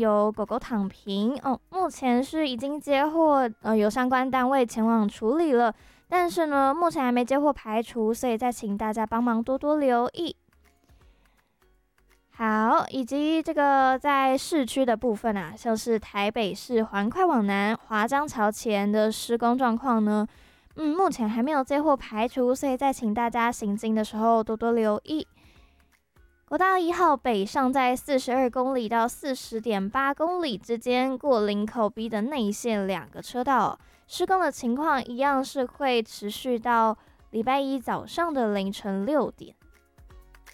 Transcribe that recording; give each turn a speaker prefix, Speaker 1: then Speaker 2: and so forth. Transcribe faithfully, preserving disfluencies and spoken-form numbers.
Speaker 1: 有狗狗躺平哦，目前是已经接获，呃，有相关单位前往处理了，但是呢，目前还没接获排除，所以再请大家帮忙多多留意。好，以及这个在市区的部分啊，像是台北市环快往南华江桥前的施工状况呢，嗯，目前还没有接获排除，所以再请大家行经的时候多多留意。国道一号北上在四十二公里到四十点八公里之间，过林口 B 的内线两个车道，施工的情况一样是会持续到礼拜一早上的凌晨六点。